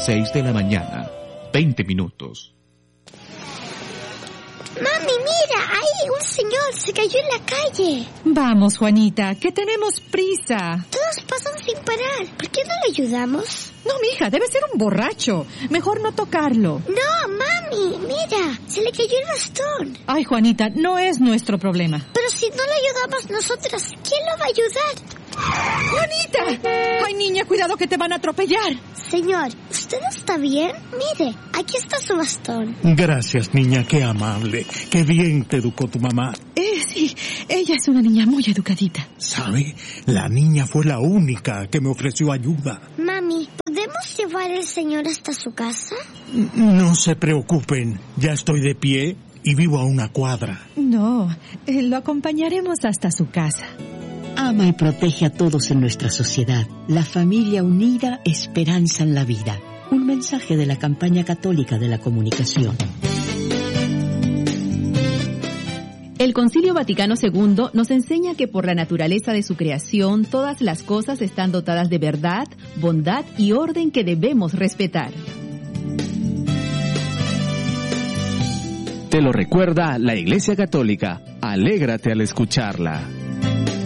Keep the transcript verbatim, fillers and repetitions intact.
seis de la mañana, veinte minutos. Mami, mira, ahí un señor se cayó en la calle. Vamos, Juanita, que tenemos prisa. Todos pasan sin parar. ¿Por qué no le ayudamos? No, mija, debe ser un borracho. Mejor no tocarlo. No, mami, mira, se le cayó el bastón. Ay, Juanita, no es nuestro problema. Pero si no le ayudamos nosotras, ¿quién lo va a ayudar? ¡Juanita! Ay, niña, cuidado que te van a atropellar. Señor, ¿usted está bien? Mire, aquí está su bastón. Gracias, niña, qué amable. Qué bien te educó tu mamá. Eh, sí, ella es una niña muy educadita. ¿Sabe? La niña fue la única que me ofreció ayuda. Mami, ¿podemos llevar al señor hasta su casa? No se preocupen, ya estoy de pie y vivo a una cuadra. No, eh, lo acompañaremos hasta su casa. Ama y protege a todos en nuestra sociedad. La familia unida, esperanza en la vida. Un mensaje de la campaña católica de la comunicación. El Concilio Vaticano segundo nos enseña que por la naturaleza de su creación, todas las cosas están dotadas de verdad, bondad y orden que debemos respetar. Te lo recuerda la Iglesia Católica. Alégrate al escucharla.